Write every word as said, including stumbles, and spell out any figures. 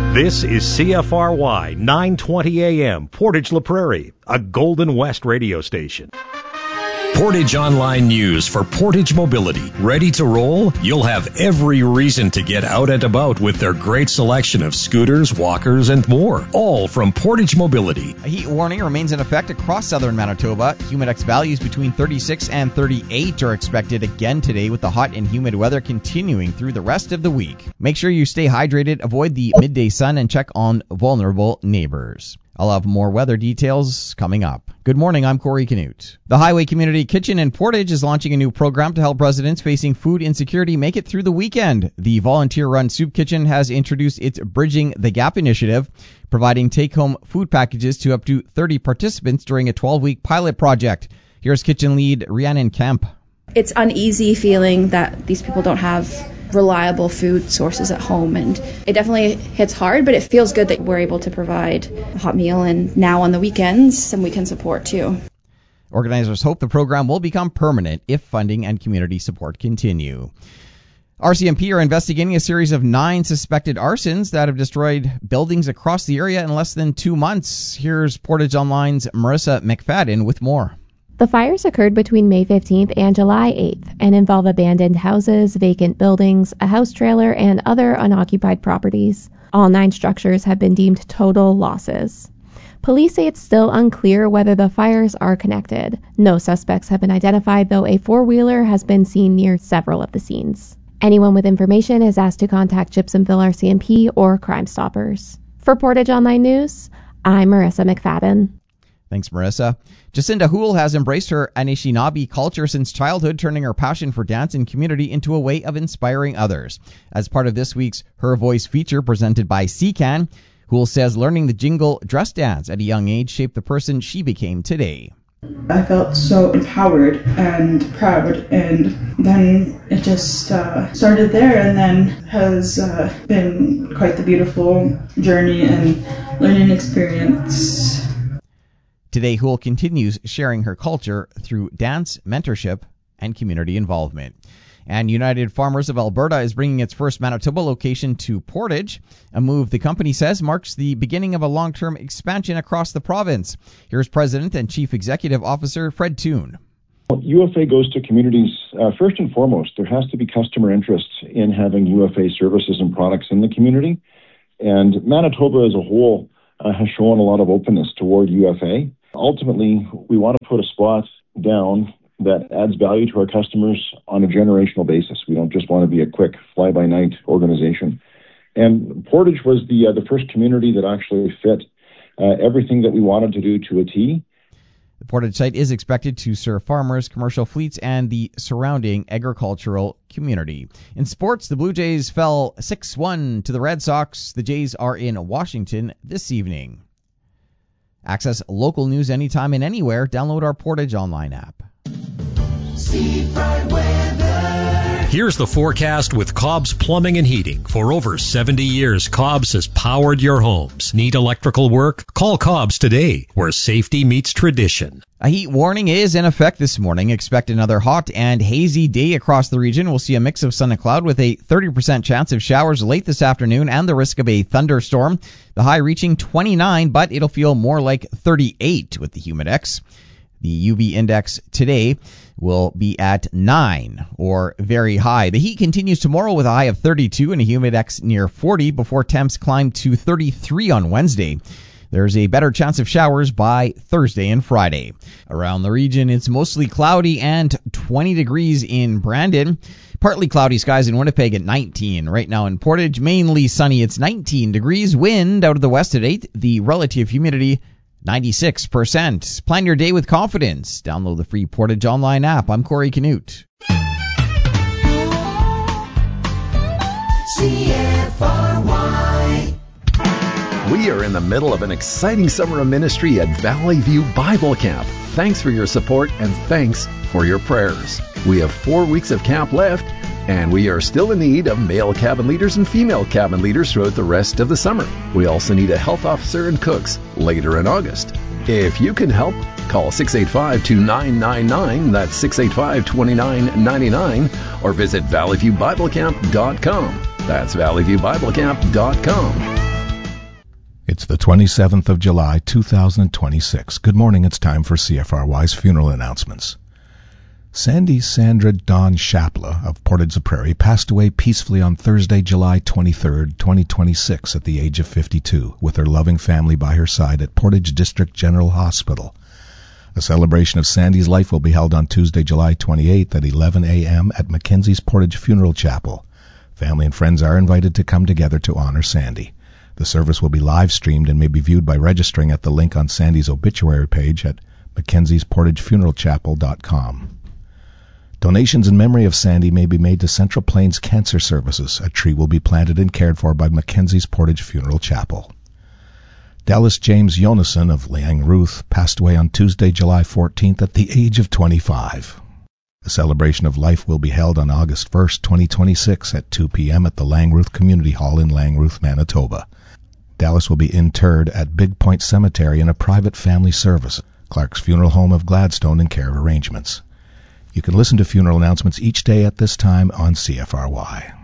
This is C F R Y nine twenty A M, Portage La Prairie, a Golden West radio station. Portage Online News for Portage Mobility. Ready to roll? You'll have every reason to get out and about with their great selection of scooters, walkers, and more. All from Portage Mobility. A heat warning remains in effect across southern Manitoba. Humidex values between thirty-six and thirty-eight are expected again today, with the hot and humid weather continuing through the rest of the week. Make sure you stay hydrated, avoid the midday sun, and check on vulnerable neighbors. I'll have more weather details coming up. Good morning, I'm Corey Canute. The Highway Community Kitchen in Portage is launching a new program to help residents facing food insecurity make it through the weekend. The volunteer-run soup kitchen has introduced its Bridging the Gap initiative, providing take-home food packages to up to thirty participants during a twelve-week pilot project. Here's kitchen lead Rhiannon Kemp. It's uneasy feeling that these people don't have reliable food sources at home, and it definitely hits hard, but it feels good that we're able to provide a hot meal, and now on the weekends some weekend support too. Organizers hope the program will become permanent if funding and community support continue. R C M P are investigating a series of nine suspected arsons that have destroyed buildings across the area in less than two months. Here's Portage Online's Marissa McFadden with more. The fires occurred between May fifteenth and July eighth and involve abandoned houses, vacant buildings, a house trailer, and other unoccupied properties. All nine structures have been deemed total losses. Police say it's still unclear whether the fires are connected. No suspects have been identified, though a four-wheeler has been seen near several of the scenes. Anyone with information is asked to contact Gypsumville R C M P or Crime Stoppers. For Portage Online News, I'm Marissa McFadden. Thanks, Marissa. Jacinda Houle has embraced her Anishinaabe culture since childhood, turning her passion for dance and community into a way of inspiring others. As part of this week's Her Voice feature presented by C C A N, Houle says learning the jingle dress dance at a young age shaped the person she became today. I felt so empowered and proud, and then it just uh, started there, and then has uh, been quite the beautiful journey and learning experience. Today, Houle continues sharing her culture through dance, mentorship, and community involvement. And United Farmers of Alberta is bringing its first Manitoba location to Portage, a move the company says marks the beginning of a long-term expansion across the province. Here's President and Chief Executive Officer Fred Toon. U F A goes to communities. Uh, first and foremost, there has to be customer interest in having U F A services and products in the community. And Manitoba as a whole uh, has shown a lot of openness toward U F A. Ultimately, we want to put a spot down that adds value to our customers on a generational basis. We don't just want to be a quick fly-by-night organization. And Portage was the uh, the first community that actually fit uh, everything that we wanted to do to a T. The Portage site is expected to serve farmers, commercial fleets, and the surrounding agricultural community. In sports, the Blue Jays fell six one to the Red Sox. The Jays are in Washington this evening. Access local news anytime and anywhere. Download our Portage Online app. Here's the forecast with Cobb's Plumbing and Heating. For over seventy years, Cobb's has powered your homes. Need electrical work? Call Cobb's today, where safety meets tradition. A heat warning is in effect this morning. Expect another hot and hazy day across the region. We'll see a mix of sun and cloud with a thirty percent chance of showers late this afternoon and the risk of a thunderstorm. The high reaching twenty-nine, but it'll feel more like thirty-eight with the humidex. The U V index today will be at nine, or very high. The heat continues tomorrow with a high of thirty-two and a humidex near forty before temps climb to thirty-three on Wednesday. There's a better chance of showers by Thursday and Friday. Around the region, it's mostly cloudy and twenty degrees in Brandon. Partly cloudy skies in Winnipeg at nineteen. Right now in Portage, mainly sunny. It's nineteen degrees. Wind out of the west at eight. The relative humidity, ninety-six percent. Plan your day with confidence. Download the free Portage Online app. I'm Corey Canute. C F R Y. We are in the middle of an exciting summer of ministry at Valley View Bible Camp. Thanks for your support and thanks for your prayers. We have four weeks of camp left, and we are still in need of male cabin leaders and female cabin leaders throughout the rest of the summer. We also need a health officer and cooks later in August. If you can help, call six eight five, two nine nine nine, that's six eight five, two nine nine nine, or visit valley view bible camp dot com. That's valley view bible camp dot com. It's the twenty-seventh of July, two thousand twenty-six. Good morning. It's time for C F R Y's funeral announcements. Sandy Sandra Dawn Shapla of Portage la Prairie passed away peacefully on Thursday, July twenty-third, twenty twenty-six at the age of fifty-two, with her loving family by her side at Portage District General Hospital. A celebration of Sandy's life will be held on Tuesday, July twenty-eighth at eleven a.m. at Mackenzie's Portage Funeral Chapel. Family and friends are invited to come together to honor Sandy. The service will be live-streamed and may be viewed by registering at the link on Sandy's obituary page at mackenzies portage funeral chapel dot com. Donations in memory of Sandy may be made to Central Plains Cancer Services. A tree will be planted and cared for by Mackenzie's Portage Funeral Chapel. Dallas James Yonason of Langreuth passed away on Tuesday, July fourteenth at the age of twenty-five. The celebration of life will be held on August first, twenty twenty-six at two p.m. at the Langreuth Community Hall in Langreuth, Manitoba. Dallas will be interred at Big Point Cemetery in a private family service, Clark's Funeral Home of Gladstone, and care arrangements. You can listen to funeral announcements each day at this time on C F R Y.